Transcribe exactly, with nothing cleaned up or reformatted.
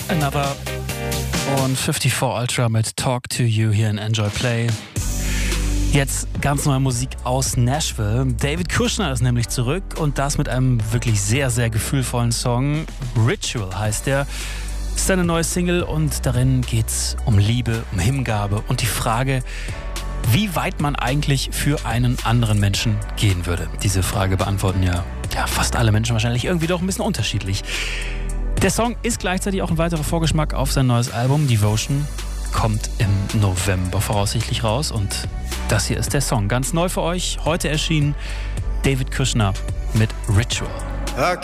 Another und fünfundfünfzig Ultra mit Talk to You hier in Enjoy Play. Jetzt ganz neue Musik aus Nashville. David Kushner ist nämlich zurück und das mit einem wirklich sehr, sehr gefühlvollen Song. Ritual heißt der. Ist seine neue Single und darin geht's um Liebe, um Hingabe und die Frage, wie weit man eigentlich für einen anderen Menschen gehen würde. Diese Frage beantworten ja, ja fast alle Menschen wahrscheinlich irgendwie doch ein bisschen unterschiedlich. Der Song ist gleichzeitig auch ein weiterer Vorgeschmack auf sein neues Album. Devotion kommt im November voraussichtlich raus und das hier ist der Song. Ganz neu für euch, heute erschienen, David Kushner mit Ritual.